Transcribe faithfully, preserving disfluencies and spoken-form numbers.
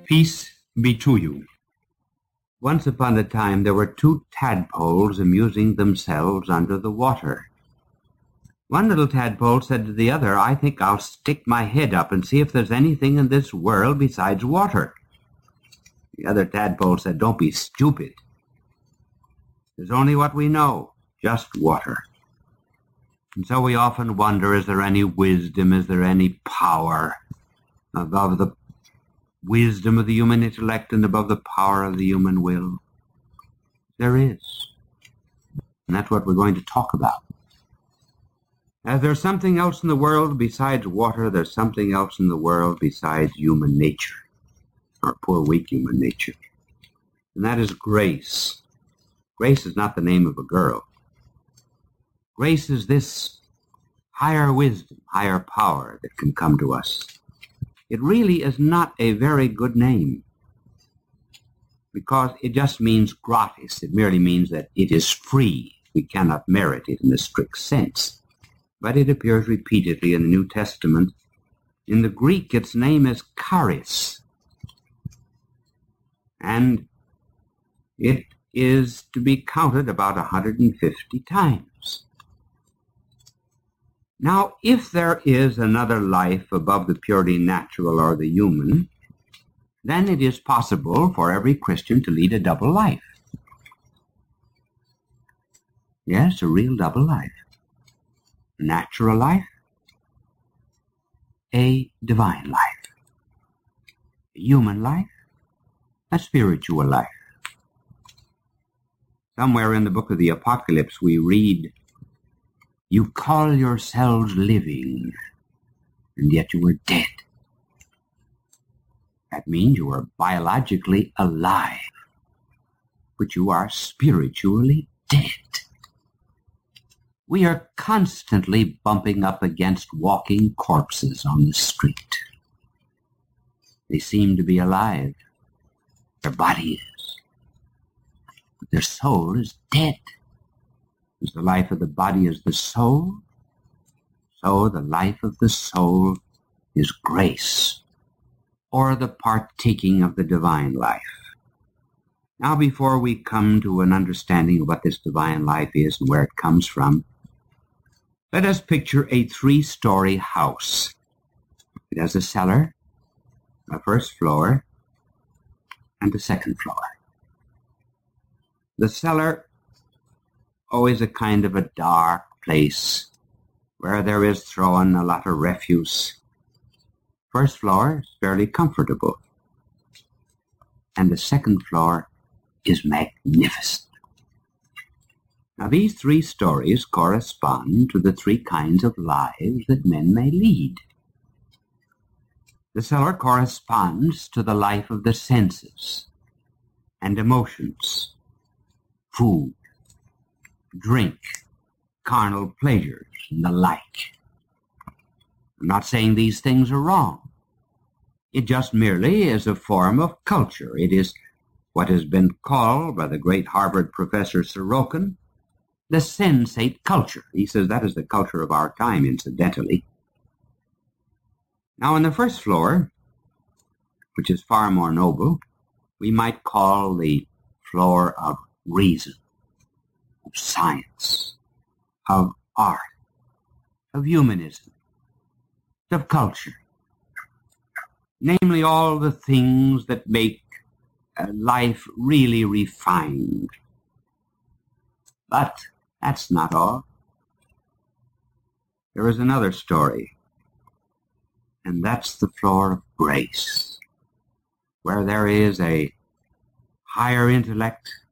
Peace be to you. Once upon a time there were two tadpoles amusing themselves under the water. One little tadpole said to the other, "I think I'll stick my head up and see if there's anything in this world besides water." The other tadpole said, "Don't be stupid. There's only what we know, just water." And so we often wonder, is there any wisdom, is there any power above the wisdom of the human intellect and above the power of the human will? There is. And that's what we're going to talk about. As there's something else in the world besides water, there's something else in the world besides human nature, our poor, weak human nature. And that is grace. Grace is not the name of a girl. Grace is this higher wisdom, higher power that can come to us. It really is not a very good name because it just means gratis. It merely means that it is free. We cannot merit it in the strict sense. But it appears repeatedly in the New Testament. In the Greek, its name is charis. And it is to be counted about one hundred fifty times. Now, if there is another life above the purely natural or the human, then it is possible for every Christian to lead a double life. Yes, a real double life. A natural life, a divine life. A human life, a spiritual life. Somewhere in the book of the Apocalypse we read, "You call yourselves living, and yet you are dead." That means you are biologically alive, but you are spiritually dead. We are constantly bumping up against walking corpses on the street. They seem to be alive. Their body is, but their soul is dead. As the life of the body is the soul, so the life of the soul is grace, or the partaking of the divine life. Now, before we come to an understanding of what this divine life is and where it comes from, let us picture a three-story house. It has a cellar, a first floor, and a second floor. The cellar, always a kind of a dark place where there is thrown a lot of refuse. First floor is fairly comfortable, and the second floor is magnificent. Now, these three stories correspond to the three kinds of lives that men may lead. The cellar corresponds to the life of the senses and emotions, food, drink, carnal pleasures, and the like. I'm not saying these things are wrong. It just merely is a form of culture. It is what has been called by the great Harvard professor Sorokin the sensate culture. He says that is the culture of our time, incidentally. Now, on the first floor, which is far more noble, we might call the floor of reason, of science, of art, of humanism, of culture. Namely, all the things that make uh, life really refined. But that's not all. There is another story, and that's the floor of grace, where there is a higher intellect,